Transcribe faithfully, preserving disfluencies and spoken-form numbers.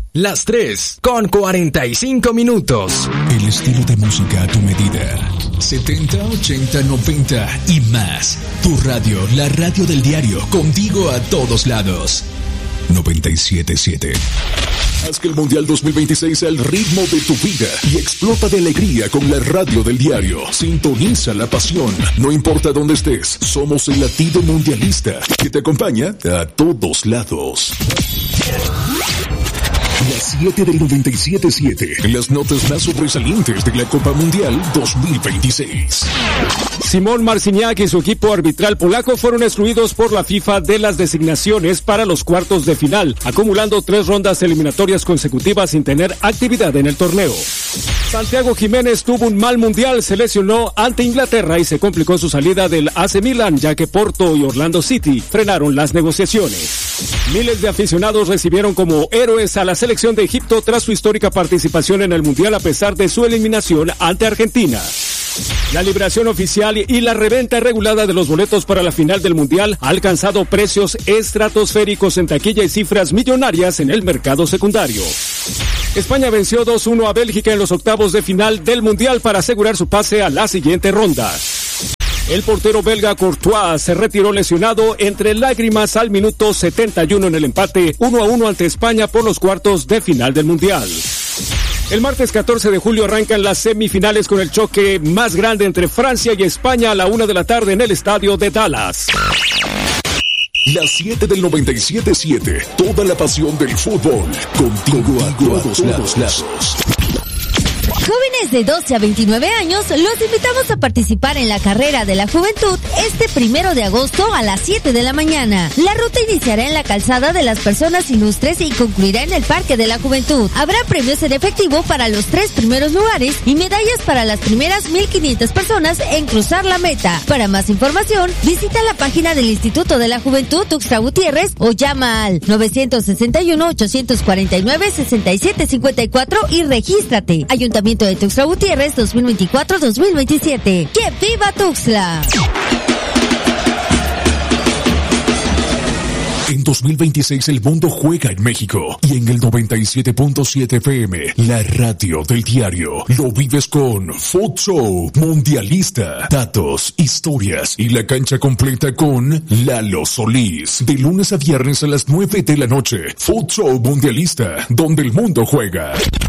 Las tres con cuarenta y cinco minutos. El estilo de música a tu medida. setenta, ochenta, noventa y más. Tu radio, la radio del diario, contigo a todos lados. noventa y siete punto siete. Haz que el Mundial dos mil veintiséis sea el ritmo de tu vida y explota de alegría con la radio del diario. Sintoniza la pasión. No importa dónde estés, somos el latido mundialista que te acompaña a todos lados. Las siete del noventa y siete punto siete. Las notas más sobresalientes de la Copa Mundial dos mil veintiséis. Simón Marciniak y su equipo arbitral polaco fueron excluidos por la FIFA de las designaciones para los cuartos de final, acumulando tres rondas eliminatorias consecutivas sin tener actividad en el torneo. Santiago Jiménez tuvo un mal mundial, se lesionó ante Inglaterra y se complicó su salida del A C Milan, ya que Porto y Orlando City frenaron las negociaciones. Miles de aficionados recibieron como héroes a la selección de Egipto tras su histórica participación en el mundial a pesar de su eliminación ante Argentina. La liberación oficial y la reventa regulada de los boletos para la final del mundial ha alcanzado precios estratosféricos en taquilla y cifras millonarias en el mercado secundario. España venció dos uno a Bélgica en los octavos de final del mundial para asegurar su pase a la siguiente ronda. El portero belga Courtois se retiró lesionado entre lágrimas al minuto setenta y uno en el empate uno a uno ante España por los cuartos de final del mundial. El martes catorce de julio arrancan las semifinales con el choque más grande entre Francia y España a la una de la tarde en el estadio de Dallas. Las siete del noventa y siete punto siete. Toda la pasión del fútbol. Contigo a todos lados. Jóvenes de doce a veintinueve años, los invitamos a participar en la Carrera de la Juventud este primero de agosto a las siete de la mañana. La ruta iniciará en la calzada de las personas ilustres y concluirá en el Parque de la Juventud. Habrá premios en efectivo para los tres primeros lugares y medallas para las primeras mil quinientas personas en cruzar la meta. Para más información, visita la página del Instituto de la Juventud Tuxtla Gutiérrez o llama al nueve seis uno, ocho cuatro nueve, seis siete cinco cuatro y regístrate. Ayuntamiento de Tuxtla Gutiérrez dos mil veinticuatro dos mil veintisiete. ¡Que viva Tuxtla! En dos mil veintiséis el mundo juega en México y en el noventa y siete punto siete F M, la radio del diario, lo vives con Food Show Mundialista. Datos, historias y la cancha completa con Lalo Solís. De lunes a viernes a las nueve de la noche. Food Show Mundialista, donde el mundo juega.